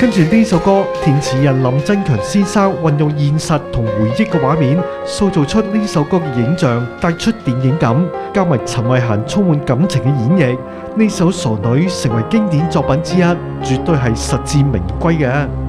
跟住呢首歌，填詞人林振強先生運用現實同回憶嘅畫面，塑造出呢首歌嘅影像，帶出電影感，加埋陳慧嫻充滿感情嘅演繹，呢首《傻女》成為經典作品之一，絕對係實至名歸嘅。